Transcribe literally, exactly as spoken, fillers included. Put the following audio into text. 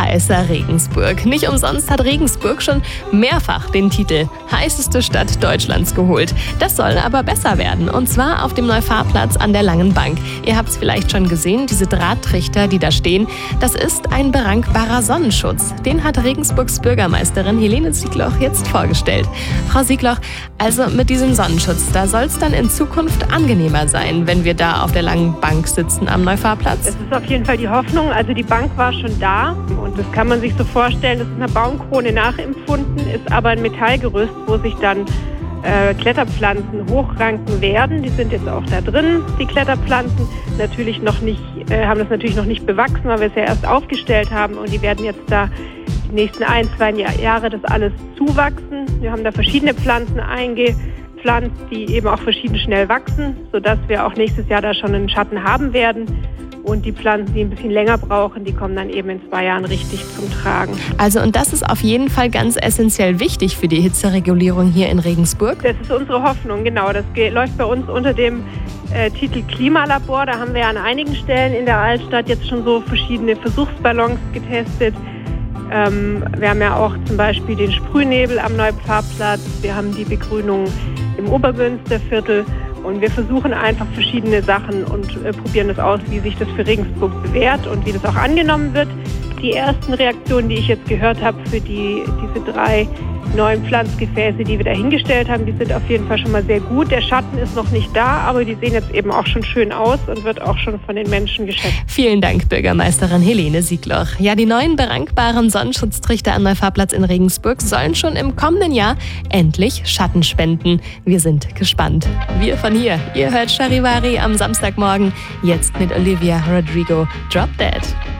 heißer Regensburg. Nicht umsonst hat Regensburg schon mehrfach den Titel heißeste Stadt Deutschlands geholt. Das soll aber besser werden, und zwar auf dem Neufahrplatz an der Langen Bank. Ihr habt es vielleicht schon gesehen, diese Drahttrichter, die da stehen, das ist ein berankbarer Sonnenschutz. Den hat Regensburgs Bürgermeisterin Helene Siegloch jetzt vorgestellt. Frau Siegloch, also mit diesem Sonnenschutz, da soll es dann in Zukunft angenehmer sein, wenn wir da auf der Langen Bank sitzen am Neufahrplatz? Das ist auf jeden Fall die Hoffnung. Also die Bank war schon da und das kann man sich so vorstellen, das ist einer Baumkrone nachempfunden, ist aber ein Metallgerüst, wo sich dann äh, Kletterpflanzen hochranken werden. Die sind jetzt auch da drin, die Kletterpflanzen. Natürlich noch nicht, äh, haben das natürlich noch nicht bewachsen, weil wir es ja erst aufgestellt haben, und die werden jetzt da die nächsten ein, zwei Jahre das alles zuwachsen. Wir haben da verschiedene Pflanzen eingepflanzt, die eben auch verschieden schnell wachsen, sodass wir auch nächstes Jahr da schon einen Schatten haben werden. Und die Pflanzen, die ein bisschen länger brauchen, die kommen dann eben in zwei Jahren richtig zum Tragen. Also, und das ist auf jeden Fall ganz essentiell wichtig für die Hitzeregulierung hier in Regensburg? Das ist unsere Hoffnung, genau. Das läuft bei uns unter dem äh, Titel Klimalabor. Da haben wir an einigen Stellen in der Altstadt jetzt schon so verschiedene Versuchsballons getestet. Ähm, wir haben ja auch zum Beispiel den Sprühnebel am Neufahrplatz. Wir haben die Begrünung im Obermünsterviertel. Und wir versuchen einfach verschiedene Sachen und äh, probieren das aus, wie sich das für Regensburg bewährt und wie das auch angenommen wird. Die ersten Reaktionen, die ich jetzt gehört habe für die, diese drei neuen Pflanzgefäße, die wir da hingestellt haben, die sind auf jeden Fall schon mal sehr gut. Der Schatten ist noch nicht da, aber die sehen jetzt eben auch schon schön aus und wird auch schon von den Menschen geschätzt. Vielen Dank, Bürgermeisterin Helene Siegloch. Ja, die neuen berankbaren Sonnenschutztrichter am Neufahrplatz in Regensburg sollen schon im kommenden Jahr endlich Schatten spenden. Wir sind gespannt. Wir von hier. Ihr hört Charivari am Samstagmorgen, jetzt mit Olivia Rodrigo, Drop Dead.